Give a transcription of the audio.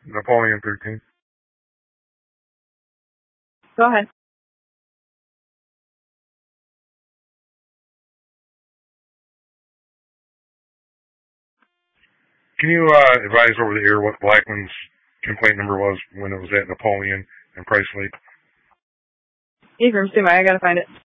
Napoleon 13. Go ahead. Can you advise over the air what Blackman's complaint number was when it was at Napoleon and Price Lake? Ephraim, stay by. I gotta find it.